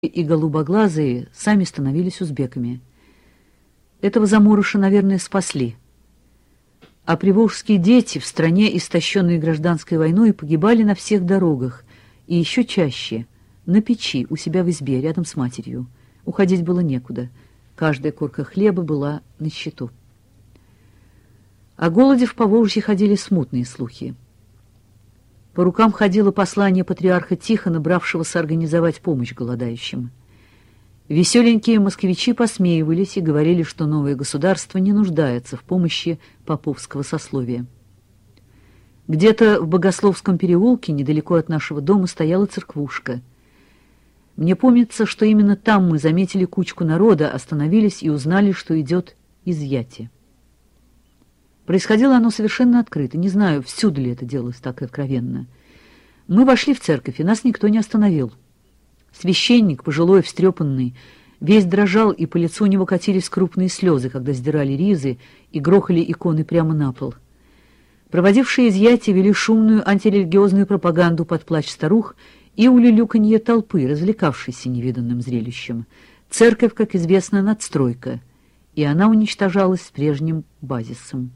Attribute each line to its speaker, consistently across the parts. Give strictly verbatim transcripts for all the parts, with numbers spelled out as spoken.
Speaker 1: и голубоглазые сами становились узбеками. Этого заморыша, наверное, спасли. А приволжские дети в стране, истощенной гражданской войной, погибали на всех дорогах, и еще чаще на печи у себя в избе, рядом с матерью. Уходить было некуда. Каждая корка хлеба была на счету. О голоде в Поволжье ходили смутные слухи. По рукам ходило послание патриарха Тихона, бравшегося организовать помощь голодающим. Веселенькие москвичи посмеивались и говорили, что новое государство не нуждается в помощи поповского сословия. Где-то в Богословском переулке, недалеко от нашего дома, стояла церквушка. Мне помнится, что именно там мы заметили кучку народа, остановились и узнали, что идет изъятие. Происходило оно совершенно открыто. Не знаю, всюду ли это делалось так откровенно. Мы вошли в церковь, и нас никто не остановил. Священник, пожилой, встрепанный, весь дрожал, и по лицу у него катились крупные слезы, когда сдирали ризы и грохали иконы прямо на пол. Проводившие изъятие вели шумную антирелигиозную пропаганду под плач старух и улюлюканье толпы, развлекавшейся невиданным зрелищем. Церковь, как известно, надстройка, и она уничтожалась с прежним базисом.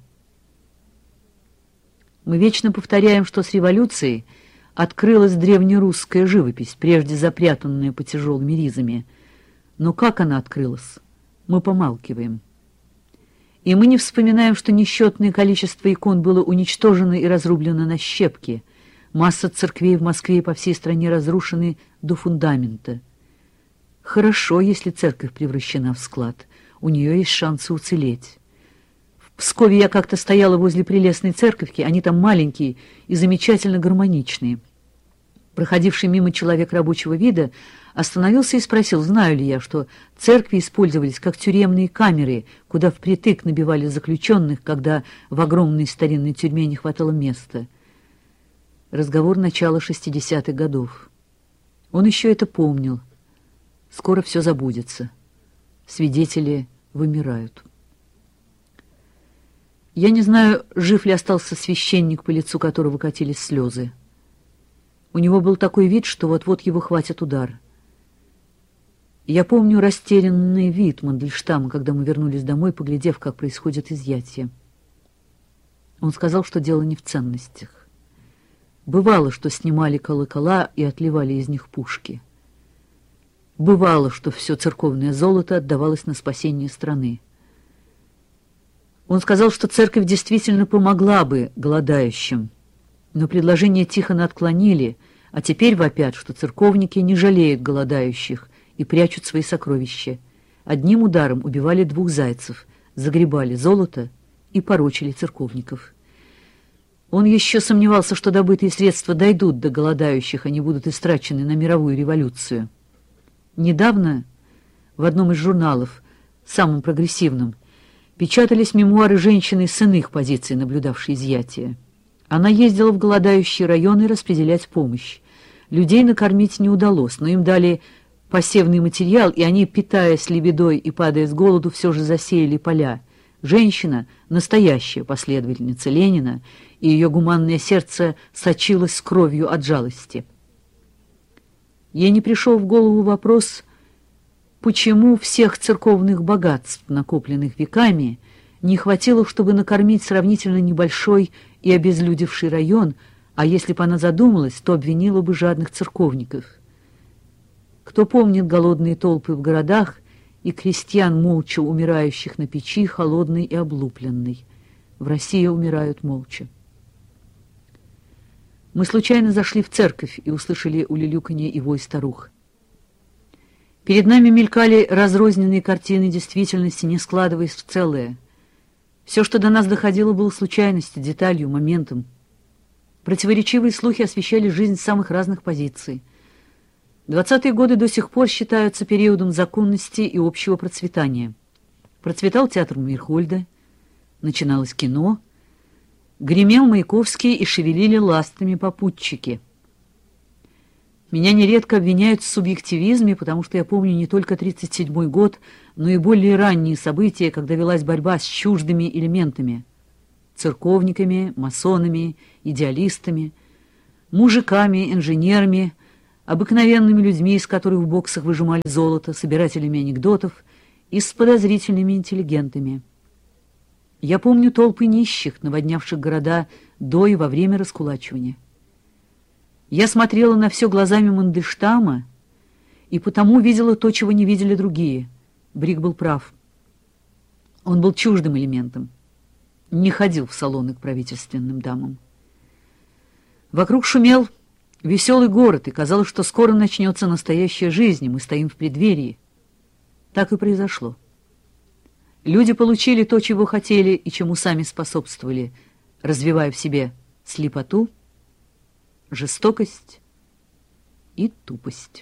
Speaker 1: Мы вечно повторяем, что с революцией открылась древнерусская живопись, прежде запрятанная по тяжелыми ризами. Но как она открылась? Мы помалкиваем. И мы не вспоминаем, что несчетное количество икон было уничтожено и разрублено на щепки. Масса церквей в Москве и по всей стране разрушены до фундамента. Хорошо, если церковь превращена в склад. У нее есть шансы уцелеть. В Пскове я как-то стояла возле прелестной церковки, они там маленькие и замечательно гармоничные. Проходивший мимо человек рабочего вида остановился и спросил, знаю ли я, что церкви использовались как тюремные камеры, куда впритык набивали заключенных, когда в огромной старинной тюрьме не хватало места. Разговор начала шестидесятых годов. Он еще это помнил. Скоро все забудется. Свидетели вымирают. Я не знаю, жив ли остался священник, по лицу которого катились слезы. У него был такой вид, что вот-вот его хватит удар. Я помню растерянный вид Мандельштама, когда мы вернулись домой, поглядев, как происходит изъятие. Он сказал, что дело не в ценностях. Бывало, что снимали колокола и отливали из них пушки. Бывало, что все церковное золото отдавалось на спасение страны. Он сказал, что церковь действительно помогла бы голодающим, но предложение Тихона отклонили, а теперь вопят, что церковники не жалеют голодающих и прячут свои сокровища. Одним ударом убивали двух зайцев, загребали золото и порочили церковников. Он еще сомневался, что добытые средства дойдут до голодающих, они будут истрачены на мировую революцию. Недавно в одном из журналов, самым прогрессивным, печатались мемуары женщины с иных позиций, наблюдавшей изъятие. Она ездила в голодающие районы распределять помощь. Людей накормить не удалось, но им дали посевный материал, и они, питаясь лебедой и падая с голоду, все же засеяли поля. Женщина — настоящая последовательница Ленина, и ее гуманное сердце сочилось кровью от жалости. Ей не пришел в голову вопрос, почему всех церковных богатств, накопленных веками, не хватило, чтобы накормить сравнительно небольшой и обезлюдевший район, а если бы она задумалась, то обвинила бы жадных церковников. Кто помнит голодные толпы в городах и крестьян, молча умирающих на печи, холодной и облупленной? В России умирают молча. Мы случайно зашли в церковь и услышали улюлюканье и вой старух. Перед нами мелькали разрозненные картины действительности, не складываясь в целое. Все, что до нас доходило, было случайностью, деталью, моментом. Противоречивые слухи освещали жизнь с самых разных позиций. Двадцатые годы до сих пор считаются периодом законности и общего процветания. Процветал театр Мейрхольда, начиналось кино, гремел Маяковский и шевелили ластами попутчики. Меня нередко обвиняют в субъективизме, потому что я помню не только тридцать седьмой год, но и более ранние события, когда велась борьба с чуждыми элементами — церковниками, масонами, идеалистами, мужиками, инженерами, обыкновенными людьми, из которых в боксах выжимали золото, собирателями анекдотов и с подозрительными интеллигентами. Я помню толпы нищих, наводнявших города до и во время раскулачивания. Я смотрела на все глазами Мандельштама и потому видела то, чего не видели другие. Брик был прав. Он был чуждым элементом, не ходил в салоны к правительственным дамам. Вокруг шумел веселый город, и казалось, что скоро начнется настоящая жизнь, и мы стоим в преддверии. Так и произошло. Люди получили то, чего хотели и чему сами способствовали, развивая в себе слепоту, жестокость и тупость.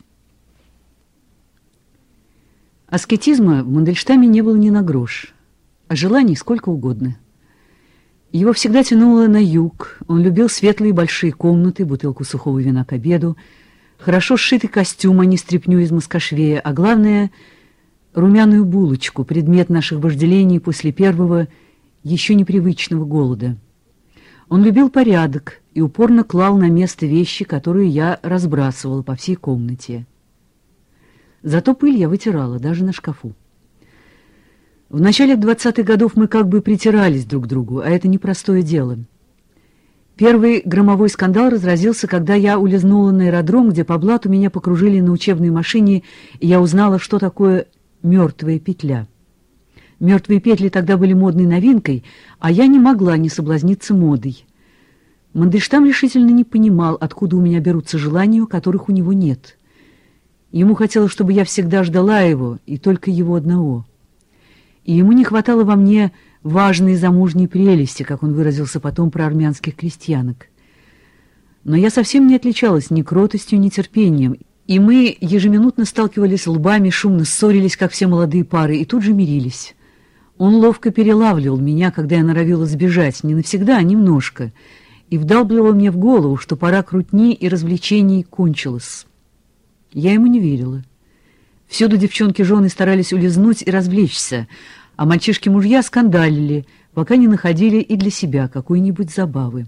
Speaker 1: Аскетизма в Мандельштаме не было ни на грош, а желаний сколько угодно. Его всегда тянуло на юг, он любил светлые большие комнаты, бутылку сухого вина к обеду, хорошо сшитый костюм, а не стряпню из москошвея, а главное — румяную булочку, предмет наших вожделений после первого, еще непривычного голода. Он любил порядок и упорно клал на место вещи, которые я разбрасывала по всей комнате. Зато пыль я вытирала даже на шкафу. В начале двадцатых годов мы как бы притирались друг к другу, а это непростое дело. Первый громовой скандал разразился, когда я улизнула на аэродром, где по блату меня покружили на учебной машине, и я узнала, что такое мертвая петля. Мертвые петли тогда были модной новинкой, а я не могла не соблазниться модой. Мандельштам решительно не понимал, откуда у меня берутся желания, которых у него нет. Ему хотелось, чтобы я всегда ждала его, и только его одного. И ему не хватало во мне важной замужней прелести, как он выразился потом про армянских крестьянок. Но я совсем не отличалась ни кротостью, ни терпением, и мы ежеминутно сталкивались лбами, шумно ссорились, как все молодые пары, и тут же мирились. Он ловко перелавливал меня, когда я норовила сбежать, не навсегда, а немножко, и вдалбливал мне в голову, что пора крутни и развлечений кончилась. Я ему не верила. Всюду девчонки-жены старались улизнуть и развлечься, а мальчишки-мужья скандалили, пока не находили и для себя какой-нибудь забавы.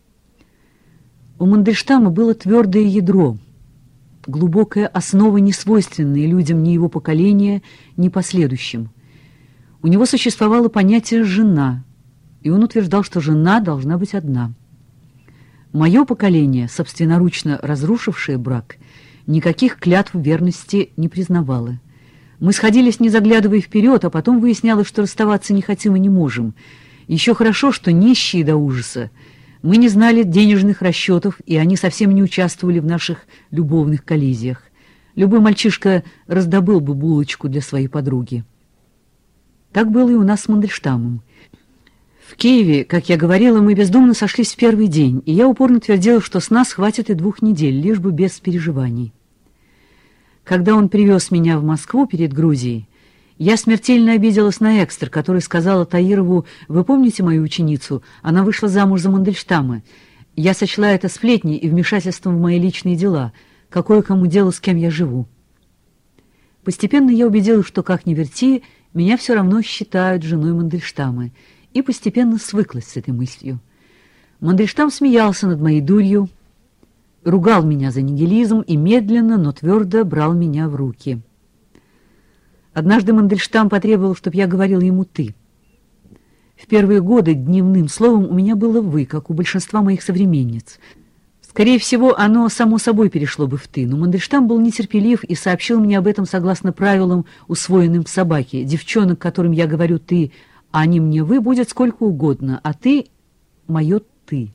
Speaker 1: У Мандельштама было твердое ядро, глубокая основа, несвойственная людям ни его поколения, ни последующим. У него существовало понятие «жена», и он утверждал, что жена должна быть одна. Мое поколение, собственноручно разрушившее брак, никаких клятв верности не признавало. Мы сходились, не заглядывая вперед, а потом выяснялось, что расставаться не хотим и не можем. Еще хорошо, что нищие до ужаса. Мы не знали денежных расчетов, и они совсем не участвовали в наших любовных коллизиях. Любой мальчишка раздобыл бы булочку для своей подруги. Так было и у нас с Мандельштамом. В Киеве, как я говорила, мы бездумно сошлись в первый день, и я упорно твердила, что с нас хватит и двух недель, лишь бы без переживаний. Когда он привез меня в Москву перед Грузией, я смертельно обиделась на Экстер, который сказала Таирову: «Вы помните мою ученицу? Она вышла замуж за Мандельштама. Я сочла это сплетней и вмешательством в мои личные дела. Какое кому дело, с кем я живу?» Постепенно я убедилась, что, как ни верти, меня все равно считают женой Мандельштама, и постепенно свыклась с этой мыслью. Мандельштам смеялся над моей дурью, ругал меня за нигилизм и медленно, но твердо брал меня в руки. Однажды Мандельштам потребовал, чтобы я говорил ему «ты». В первые годы дневным словом у меня было «вы», как у большинства моих современниц. Скорее всего, оно само собой перешло бы в «ты», но Мандельштам был нетерпелив и сообщил мне об этом согласно правилам, усвоенным в собаке. Девчонок, которым я говорю «ты», а они мне «вы», будет сколько угодно, а «ты» — мое «ты».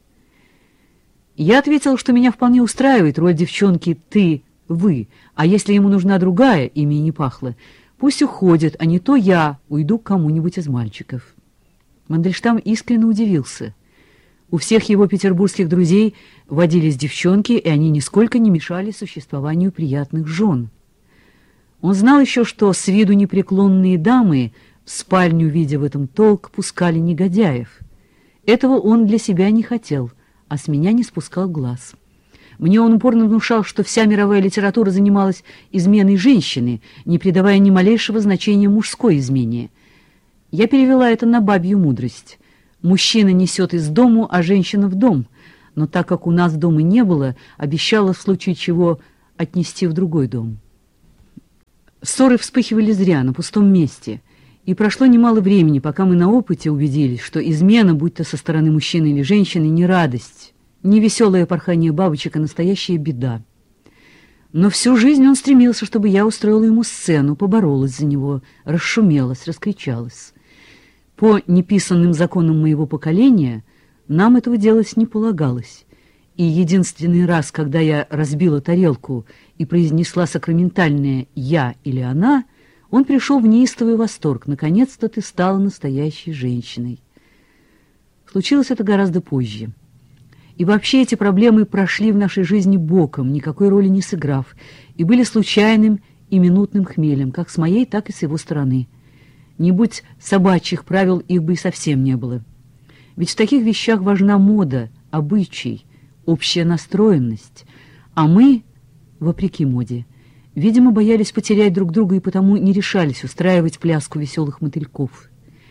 Speaker 1: Я ответил, что меня вполне устраивает роль девчонки «ты», «вы», а если ему нужна другая, имя не пахло, пусть уходит, а не то я уйду к кому-нибудь из мальчиков. Мандельштам искренне удивился. У всех его петербургских друзей водились девчонки, и они нисколько не мешали существованию приятных жен. Он знал еще, что с виду непреклонные дамы, в спальню, видя в этом толк, пускали негодяев. Этого он для себя не хотел, а с меня не спускал глаз. Мне он упорно внушал, что вся мировая литература занималась изменой женщины, не придавая ни малейшего значения мужской измене. Я перевела это на бабью мудрость. Мужчина несет из дому, а женщина в дом. Но так как у нас дома не было, обещала в случае чего отнести в другой дом. Ссоры вспыхивали зря, на пустом месте, и прошло немало времени, пока мы на опыте убедились, что измена, будь то со стороны мужчины или женщины, не радость, не веселое порхание бабочек, а настоящая беда. Но всю жизнь он стремился, чтобы я устроила ему сцену, поборолась за него, расшумелась, раскричалась. По неписанным законам моего поколения нам этого делать не полагалось. И единственный раз, когда я разбила тарелку и произнесла сакраментальное «я» или «она», он пришел в неистовый восторг. «Наконец-то ты стала настоящей женщиной». Случилось это гораздо позже. И вообще эти проблемы прошли в нашей жизни боком, никакой роли не сыграв, и были случайным и минутным хмелем, как с моей, так и с его стороны. Не будь собачьих правил, их бы и совсем не было. Ведь в таких вещах важна мода, обычай, общая настроенность, а мы, вопреки моде, видимо, боялись потерять друг друга и потому не решались устраивать пляску веселых мотыльков.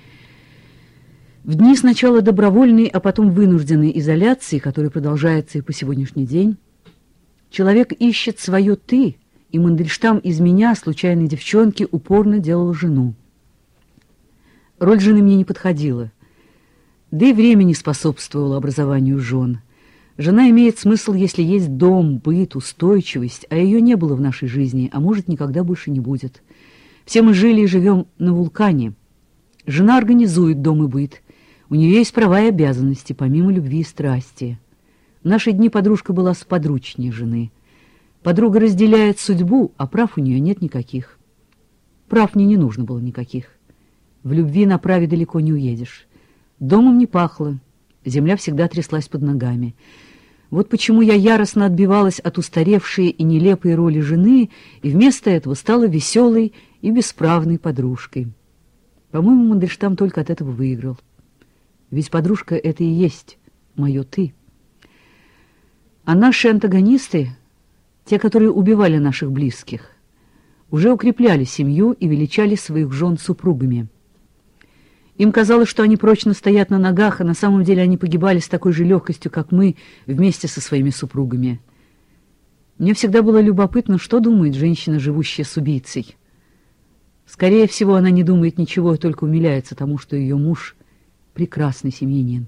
Speaker 1: В дни сначала добровольной, а потом вынужденной изоляции, которая продолжается и по сегодняшний день, человек ищет свое «ты», и Мандельштам из меня, случайной девчонки, упорно делал жену. Роль жены мне не подходила, да и время не способствовало образованию жен. Жена имеет смысл, если есть дом, быт, устойчивость, а ее не было в нашей жизни, а может, никогда больше не будет. Все мы жили и живем на вулкане. Жена организует дом и быт. У нее есть права и обязанности, помимо любви и страсти. В наши дни подружка была сподручнее жены. Подруга разделяет судьбу, а прав у нее нет никаких. Прав мне не нужно было никаких. В любви на праве далеко не уедешь. Домом не пахло, земля всегда тряслась под ногами. Вот почему я яростно отбивалась от устаревшей и нелепой роли жены и вместо этого стала веселой и бесправной подружкой. По-моему, Мандельштам только от этого выиграл. Ведь подружка — это и есть мое «ты». А наши антагонисты, те, которые убивали наших близких, уже укрепляли семью и величали своих жен супругами. Им казалось, что они прочно стоят на ногах, а на самом деле они погибали с такой же легкостью, как мы, вместе со своими супругами. Мне всегда было любопытно, что думает женщина, живущая с убийцей. Скорее всего, она не думает ничего, только умиляется тому, что ее муж — прекрасный семьянин.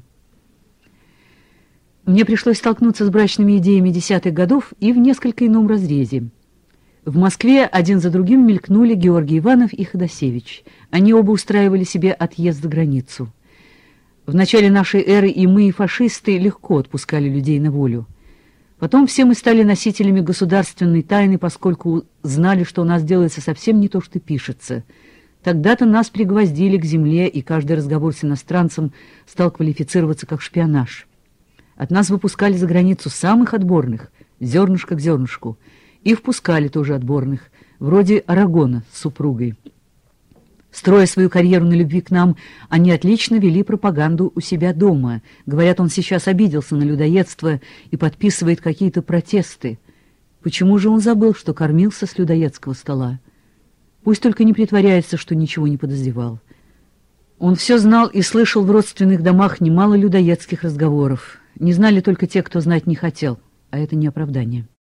Speaker 1: Мне пришлось столкнуться с брачными идеями десятых годов и в несколько ином разрезе. В Москве один за другим мелькнули Георгий Иванов и Ходосевич. Они оба устраивали себе отъезд за границу. В начале нашей эры и мы, и фашисты, легко отпускали людей на волю. Потом все мы стали носителями государственной тайны, поскольку знали, что у нас делается совсем не то, что пишется. Тогда-то нас пригвоздили к земле, и каждый разговор с иностранцем стал квалифицироваться как шпионаж. От нас выпускали за границу самых отборных, зернышко к зернышку, и впускали тоже отборных, вроде Арагона с супругой. Строя свою карьеру на любви к нам, они отлично вели пропаганду у себя дома. Говорят, он сейчас обиделся на людоедство и подписывает какие-то протесты. Почему же он забыл, что кормился с людоедского стола? Пусть только не притворяется, что ничего не подозревал. Он все знал и слышал в родственных домах немало людоедских разговоров. Не знали только те, кто знать не хотел, а это не оправдание.